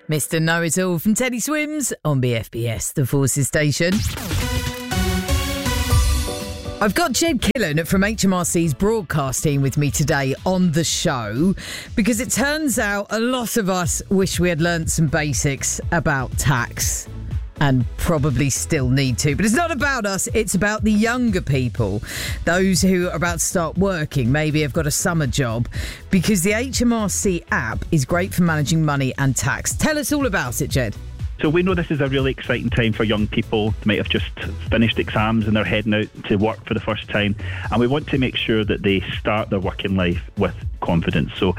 Mr. Know-It-All from Teddy Swims on BFBS, the Forces station. I've got Jed Killen from HMRC's broadcast team with me today on the show because it turns out a lot of us wish we had learnt some basics about tax and probably still need to. But it's not about us, it's about the younger people, those who are about to start working, maybe have got a summer job, because the HMRC app is great for managing money and tax. Tell us all about it, Jed. So we know this is a really exciting time for young people. They might have just finished exams and they're heading out to work for the first time. And we want to make sure that they start their working life with confidence. So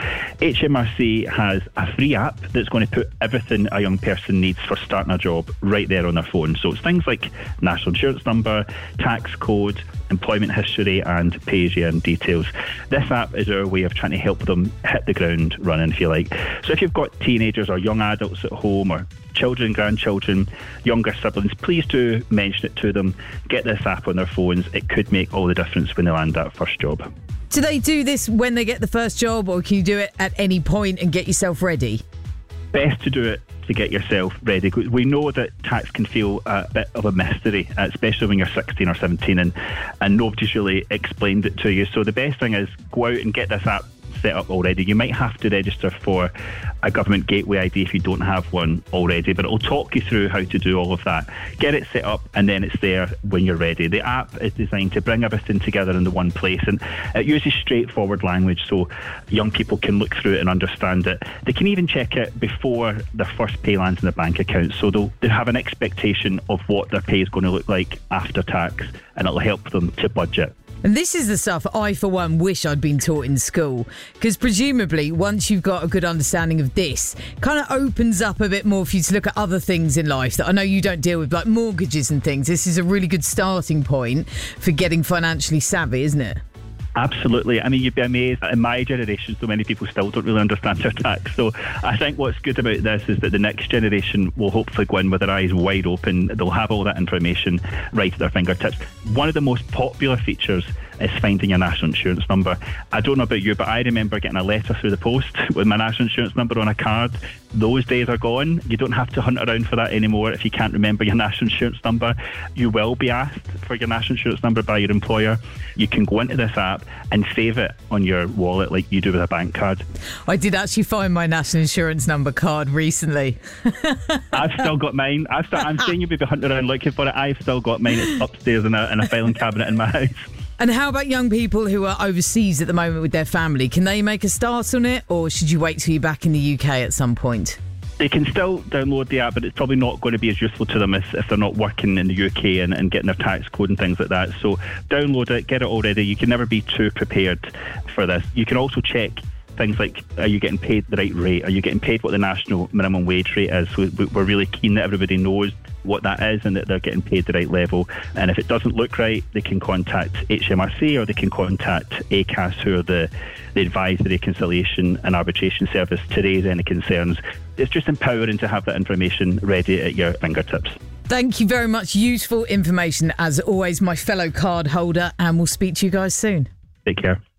HMRC has a free app that's going to put everything a young person needs for starting a job right there on their phone. So it's things like national insurance number, tax code, employment history and pay-as-you-earn details. This app is our way of trying to help them hit the ground running, if you like. So if you've got teenagers or young adults at home or children, grandchildren, younger siblings, please do mention it to them. Get this app on their phones. It could make all the difference when they land that first job. Do they do this when they get the first job, or can you do it at any point and get yourself ready? Best to do it to get yourself ready. We know that tax can feel a bit of a mystery, especially when you're 16 or 17 and nobody's really explained it to you. So the best thing is go out and get this app set up already. You might have to register for a government gateway ID if you don't have one already, but it'll talk you through how to do all of that. Get it set up and then it's there when you're ready. The app is designed to bring everything together in the one place, and it uses straightforward language so young people can look through it and understand it. They can even check it before their first pay lands in their bank account, so they'll have an expectation of what their pay is going to look like after tax, and it'll help them to budget. And this is the stuff I, for one, wish I'd been taught in school. Because presumably, once you've got a good understanding of this, kind of opens up a bit more for you to look at other things in life that I know you don't deal with, like mortgages and things. This is a really good starting point for getting financially savvy, isn't it? Absolutely. I mean, you'd be amazed that in my generation, so many people still don't really understand their tax. So I think what's good about this is that the next generation will hopefully go in with their eyes wide open. They'll have all that information right at their fingertips. One of the most popular features is finding your national insurance number. I don't know about you, but I remember getting a letter through the post with my national insurance number on a card. Those days are gone. You don't have to hunt around for that anymore. If you can't remember your national insurance number, you will be asked for your national insurance number by your employer. You can go into this app and save it on your wallet like you do with a bank card. I did actually find my national insurance number card recently. I've still got mine. I'm saying you'll be hunting around looking for it. I've still got mine. It's upstairs in a filing cabinet in my house. And how about young people who are overseas at the moment with their family? Can they make a start on it, or should you wait till you're back in the UK at some point? They can still download the app, but it's probably not going to be as useful to them if they're not working in the UK and getting their tax code and things like that. So download it, get it all ready. You can never be too prepared for this. You can also check things like, are you getting paid the right rate? Are you getting paid what the national minimum wage rate is? So we're really keen that everybody knows what that is and that they're getting paid the right level. And if it doesn't look right, they can contact HMRC or they can contact ACAS, who are the Advisory, Conciliation and Arbitration Service, to raise any concerns. It's just empowering to have that information ready at your fingertips. Thank you very much. Useful information as always, my fellow card holder, and we'll speak to you guys soon. Take care.